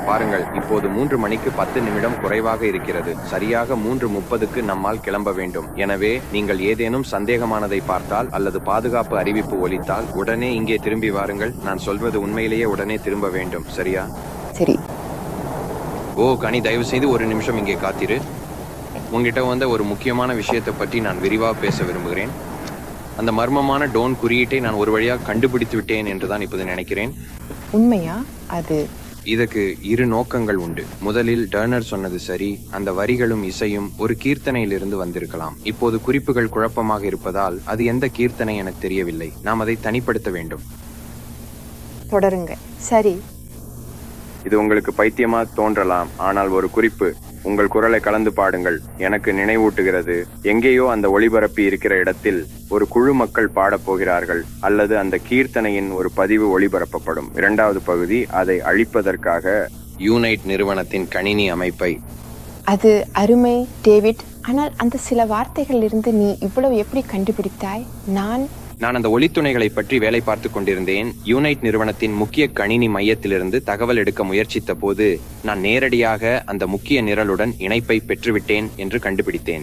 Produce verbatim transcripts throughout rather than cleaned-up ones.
பாருங்கள், இப்போது மூன்று மணிக்கு பத்து நிமிடம் குறைவாக இருக்கிறது. சரியாக மூன்று முப்பதுக்கு நம்மால் கிளம்ப வேண்டும். எனவே நீங்கள் ஏதேனும் சந்தேகமானதை பார்த்தால் அல்லது பாதுகாப்பு அறிவிப்பு ஒலித்தால் உடனே இங்கே திரும்பி வாருங்கள். நான் சொல்வது உண்மையிலேயே உடனே திரும்ப வேண்டும். சரியா? சரி. ஓ கனி, தயவு செய்து ஒரு நிமிஷம் இங்கே காத்திரு. உங்ககிட்ட வந்த ஒரு முக்கியமான விஷயத்தை பற்றி நான் விரிவாக பேச விரும்புகிறேன். அந்த மர்மமான டோன் குறியீட்டை நான் ஒரு வழியாக கண்டுபிடித்து விட்டேன் என்றுதான் இப்போது நினைக்கிறேன். உண்மையா? அது இதற்கு இரு நோக்கங்கள் உண்டு. முதலில் டர்னர் சொன்னது சரி, அந்த வரிகளும் இசையும் ஒரு கீர்த்தனையிலிருந்து வந்திருக்கலாம். இப்போது குறிப்புகள் குழப்பமாக இருப்பதால் அது எந்த கீர்த்தனை எனக்கு தெரியவில்லை. நாம் அதை தனிப்படுத்த வேண்டும். தொடருங்க. சரி, இது உங்களுக்கு பைத்தியமா தோன்றலாம், ஆனால் ஒரு குறிப்பு. உங்கள் குரலை கலந்து பாடுங்கள். எனக்கு நினைவூட்டுகிறது, எங்கேயோ அந்த ஒளிபரப்பி இருக்கிற இடத்தில் ஒரு குழு மக்கள் பாடப் போகிறார்கள், அல்லது அந்த கீர்த்தனையின் ஒரு பதிவு ஒளிபரப்பப்படும். இரண்டாவது பகுதி அதை அழிப்பதற்காக யூனைட் நிறுவனத்தின் கணினி அமைப்பை. அது அருமை டேவிட். ஆனால் அந்த சில வார்த்தைகள் இருந்து நீ இவ்வளவு எப்படி கண்டுபிடித்தாய்? நான் நான் அந்த ஒளித்துணைகளை பற்றி வேலை பார்த்து கொண்டிருந்தேன். யூனைட் நிறுவனத்தின் முக்கிய கணினி மையத்திலிருந்து தகவல் எடுக்க முயற்சித்த போது நான் நேரடியாக அந்த முக்கிய நிரலுடன் இணைப்பை பெற்றுவிட்டேன் என்று கண்டுபிடித்தேன்.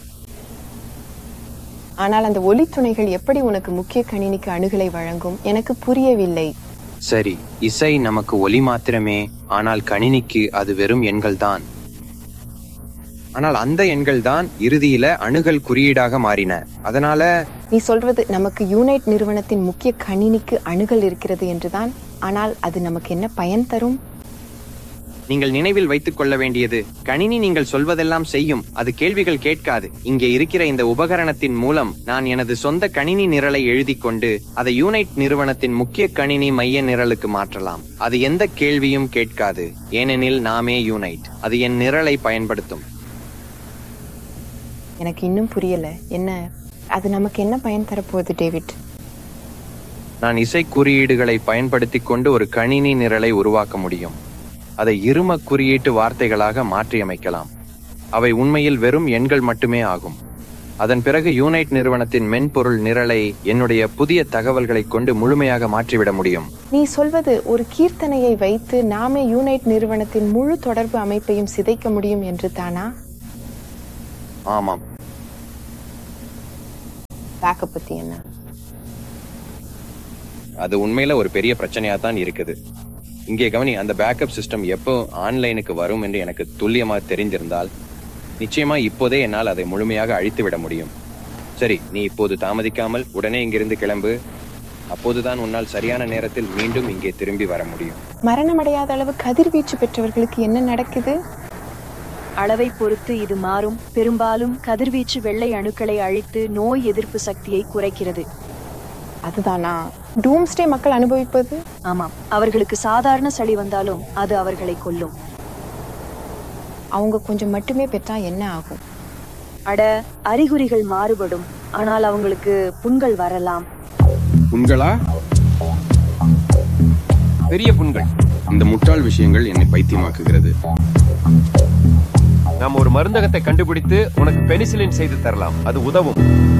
ஆனால் அந்த ஒளித்துணைகள் எப்படி உனக்கு முக்கிய கணினிக்கு அணுகலை வழங்கும்? எனக்கு புரியவில்லை. சரி, இசை நமக்கு ஒலி மாத்திரமே, ஆனால் கணினிக்கு அது வெறும் எண்கள் தான். ஆனால் அந்த எண்கள் தான் இறுதியில அணுகல் குறியீடாக மாறின. அதனால நீ சொல்வது நமக்கு யூனைட் நிறுவனத்தின் முக்கிய கணினிக்கு அணுகல் இருக்கிறது என்றுதான். ஆனால் அது நமக்கு என்ன பயன் தரும்? நீங்கள் நினைவில் வைத்துக் கொள்ள வேண்டியது, கணினி நீங்கள் சொல்வதெல்லாம் செய்யும், அது கேள்விகள் கேட்காது. இங்கே இருக்கிற இந்த உபகரணத்தின் மூலம் நான் எனது சொந்த கணினி நிரலை எழுதி கொண்டு அதை யூனைட் நிறுவனத்தின் முக்கிய கணினி மைய நிரலுக்கு மாற்றலாம். அது எந்த கேள்வியும் கேட்காது, ஏனெனில் நாமே யூனைட். அது என் நிரலை பயன்படுத்தும். எனக்கு இன்னும் புரியல. என்ன அது நமக்கு என்ன பயன் தரப்போகுது டேவிட்? நான் இசை குறியீடுகளை பயன்படுத்தி கொண்டு ஒரு கணினி நிரலை உருவாக்க முடியும். அதை இரும குறியீட்டு வார்த்தைகளாக மாற்றியமைக்கலாம். அவை உண்மையில் வெறும் எண்கள் மட்டுமே ஆகும். அதன் பிறகு யூனைட் நிறுவனத்தின் மென்பொருள் நிரலை என்னுடைய புதிய தகவல்களை கொண்டு முழுமையாக மாற்றிவிட முடியும். நீ சொல்வது ஒரு கீர்த்தனையை வைத்து நாமே யூனைட் நிறுவனத்தின் முழு தொடர்பு அமைப்பையும் சிதைக்க முடியும் என்று தானா? ஆமாம். பேக்கப் பத்தி என்ன? அது உண்மையில ஒரு பெரிய பிரச்சனையா தான் இருக்குது. இங்கே கவனி, அந்த பேக்கப் சிஸ்டம் எப்போ ஆன்லைனுக்கு வரும் என்று எனக்கு துல்லியமாக தெரிந்திருந்தால் நிச்சயமா இப்போதே என்னால் அதை முழுமையாக அழித்து விட முடியும். சரி, நீ இப்போது தாமதிக்காமல் உடனே இங்கிருந்து கிளம்பு. அப்போதுதான் உன்னால் சரியான நேரத்தில் மீண்டும் இங்கே திரும்பி வர முடியும். மரணமடையாத அளவு கதிர்வீச்சு பெற்றவர்களுக்கு என்ன நடக்குது? அளவை பொறுத்து இது மாறும். பெரும்பாலும் கதிர்வீச்சு வெள்ளை அணுக்களை அழித்து நோய் எதிர்ப்பு சக்தியை குறைக்கிறது. அதுதானா டூம்ஸ்டே மக்கள் அனுபவிப்பது? ஆமாம், அவர்களுக்கு சாதாரண சளி வந்தாலும் அது அவர்களை கொல்லும். அவங்க கொஞ்சம் மட்டுமே பெற்றா என்ன ஆகும்? அட, அறிகுறிகள் மாறுபடும், ஆனால் அவங்களுக்கு புண்கள் வரலாம். புண்களா? பெரிய புண்கள்? இந்த முட்டாள் விஷயங்கள் என்னை பைத்தியமாக்குகிறது. நாம் ஒரு மருந்தகத்தை கண்டுபிடித்து உனக்கு பெனிசிலின் செய்து தரலாம். அது உதவும்.